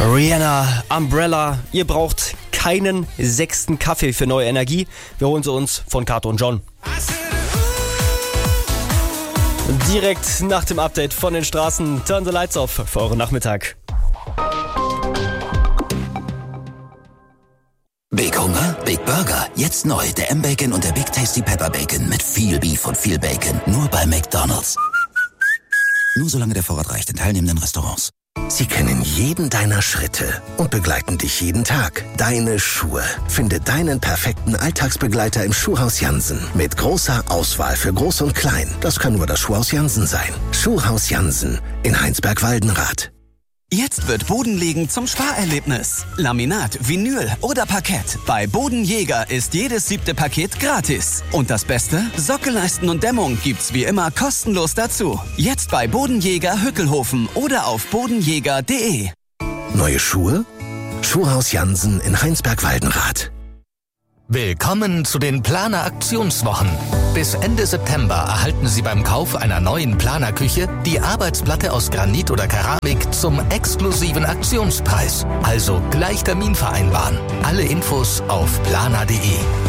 Rihanna, Umbrella, ihr braucht keinen 6. Kaffee für neue Energie. Wir holen sie uns von Kato und John. Direkt nach dem Update von den Straßen, Turn the Lights Off für euren Nachmittag. Big Hunger, Big Burger. Jetzt neu, der M-Bacon und der Big Tasty Pepper Bacon mit viel Beef und viel Bacon. Nur bei McDonald's. Nur solange der Vorrat reicht in teilnehmenden Restaurants. Sie kennen jeden deiner Schritte und begleiten dich jeden Tag. Deine Schuhe. Finde deinen perfekten Alltagsbegleiter im Schuhhaus Jansen. Mit großer Auswahl für Groß und Klein. Das kann nur das Schuhhaus Jansen sein. Schuhhaus Jansen in Heinsberg-Waldenrath. Jetzt wird Bodenlegen zum Sparerlebnis. Laminat, Vinyl oder Parkett. Bei Bodenjäger ist jedes 7. Paket gratis. Und das Beste? Sockelleisten und Dämmung gibt's wie immer kostenlos dazu. Jetzt bei Bodenjäger Hückelhofen oder auf bodenjäger.de. Neue Schuhe? Schuhhaus Jansen in Heinsberg-Waldenrath. Willkommen zu den Planer Aktionswochen. Bis Ende September erhalten Sie beim Kauf einer neuen Planer-Küche die Arbeitsplatte aus Granit oder Keramik zum exklusiven Aktionspreis. Also gleich Termin vereinbaren. Alle Infos auf planer.de.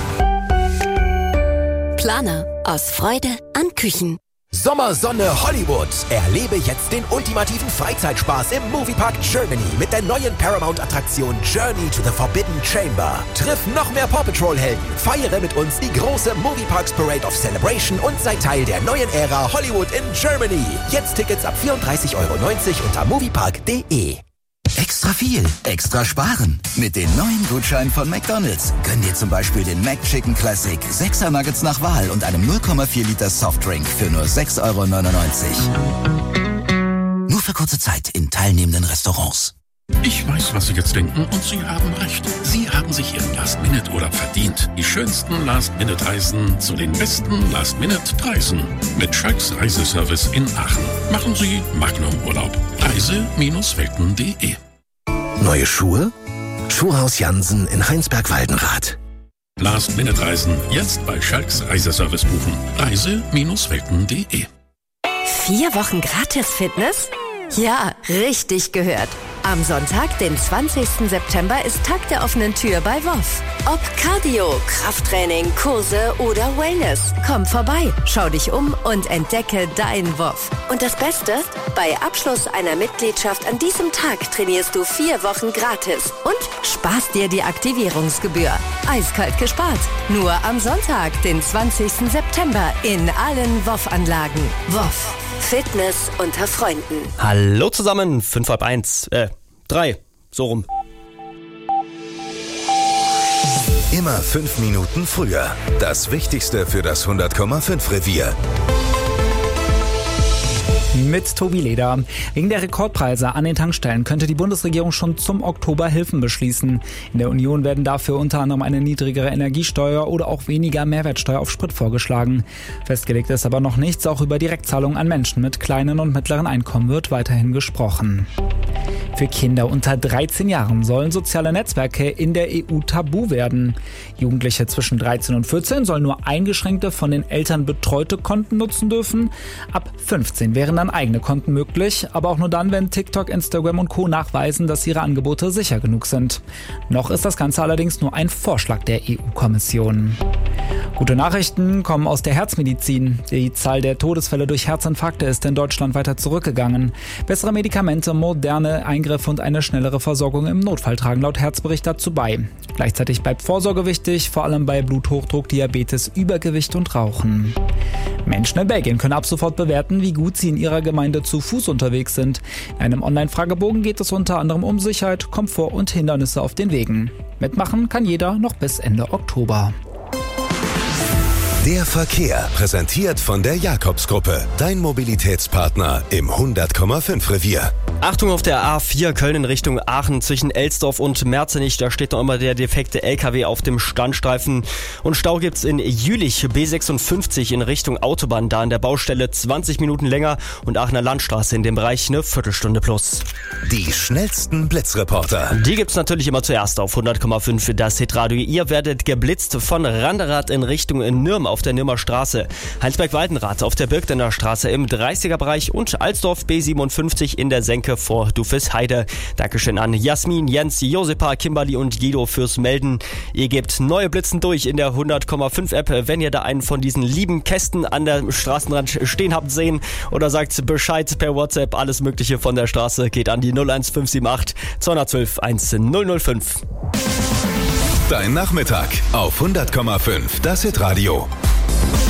Planer. Aus Freude an Küchen. Sommersonne Hollywood. Erlebe jetzt den ultimativen Freizeitspaß im Moviepark Germany mit der neuen Paramount-Attraktion Journey to the Forbidden Chamber. Triff noch mehr Paw Patrol-Helden, feiere mit uns die große Movieparks Parade of Celebration und sei Teil der neuen Ära Hollywood in Germany. Jetzt Tickets ab 34,90 € unter moviepark.de. Extra viel, extra sparen. Mit den neuen Gutscheinen von McDonald's. Gönn dir zum Beispiel den McChicken Classic, 6er Nuggets nach Wahl und einem 0,4 Liter Softdrink für nur 6,99 €. Nur für kurze Zeit in teilnehmenden Restaurants. Ich weiß, was Sie jetzt denken, und Sie haben recht. Sie haben sich Ihren Last-Minute-Urlaub verdient. Die schönsten Last-Minute-Reisen zu den besten Last-Minute-Preisen. Mit Schalks Reiseservice in Aachen. Machen Sie Magnum-Urlaub. Reise-welten.de. Neue Schuhe? Schuhhaus Jansen in Heinsberg-Waldenrath. Last-Minute-Reisen jetzt bei Schalks Reiseservice buchen. Reise-welten.de. 4 Wochen gratis Fitness? Ja, richtig gehört. Am Sonntag, den 20. September, ist Tag der offenen Tür bei WOF. Ob Cardio, Krafttraining, Kurse oder Wellness. Komm vorbei, schau dich um und entdecke dein WOF. Und das Beste? Bei Abschluss einer Mitgliedschaft an diesem Tag trainierst du 4 Wochen gratis und sparst dir die Aktivierungsgebühr. Eiskalt gespart. Nur am Sonntag, den 20. September, in allen WOF-Anlagen. WOF. Fitness unter Freunden. Hallo zusammen, 3, so rum. Immer 5 Minuten früher. Das Wichtigste für das 100,5 Revier. Mit Tobi Leder. Wegen der Rekordpreise an den Tankstellen könnte die Bundesregierung schon zum Oktober Hilfen beschließen. In der Union werden dafür unter anderem eine niedrigere Energiesteuer oder auch weniger Mehrwertsteuer auf Sprit vorgeschlagen. Festgelegt ist aber noch nichts. Auch über Direktzahlungen an Menschen mit kleinen und mittleren Einkommen wird weiterhin gesprochen. Für Kinder unter 13 Jahren sollen soziale Netzwerke in der EU tabu werden. Jugendliche zwischen 13 und 14 sollen nur eingeschränkte, von den Eltern betreute Konten nutzen dürfen. Ab 15 wären dann eigene Konten möglich, aber auch nur dann, wenn TikTok, Instagram und Co. nachweisen, dass ihre Angebote sicher genug sind. Noch ist das Ganze allerdings nur ein Vorschlag der EU-Kommission. Gute Nachrichten kommen aus der Herzmedizin. Die Zahl der Todesfälle durch Herzinfarkte ist in Deutschland weiter zurückgegangen. Bessere Medikamente, moderne Eingriffe und eine schnellere Versorgung im Notfall tragen laut Herzbericht dazu bei. Gleichzeitig bleibt Vorsorge wichtig, vor allem bei Bluthochdruck, Diabetes, Übergewicht und Rauchen. Menschen in Belgien können ab sofort bewerten, wie gut sie in ihrer Gemeinde zu Fuß unterwegs sind. In einem Online-Fragebogen geht es unter anderem um Sicherheit, Komfort und Hindernisse auf den Wegen. Mitmachen kann jeder noch bis Ende Oktober. Der Verkehr, präsentiert von der Jakobs-Gruppe. Dein Mobilitätspartner im 100,5 Revier. Achtung auf der A4 Köln in Richtung Aachen zwischen Elsdorf und Merzenich. Da steht noch immer der defekte LKW auf dem Standstreifen. Und Stau gibt's in Jülich, B56 in Richtung Autobahn. Da an der Baustelle 20 Minuten länger und Aachener Landstraße in dem Bereich eine Viertelstunde plus. Die schnellsten Blitzreporter. Die gibt's natürlich immer zuerst auf 100,5 das Hitradio. Ihr werdet geblitzt von Randerath in Richtung Nürnberg auf auf der Nürmer Straße, Heinsberg-Waldenrath auf der Birkdener Straße im 30er-Bereich und Alsdorf B57 in der Senke vor Dufesheide. Dankeschön an Jasmin, Jens, Josepa, Kimberly und Guido fürs Melden. Ihr gebt neue Blitzen durch in der 100,5 App, wenn ihr da einen von diesen lieben Kästen an der Straßenrand stehen habt sehen oder sagt Bescheid per WhatsApp. Alles Mögliche von der Straße geht an die 01578 212 1005. Dein Nachmittag auf 100,5 Das Hitradio.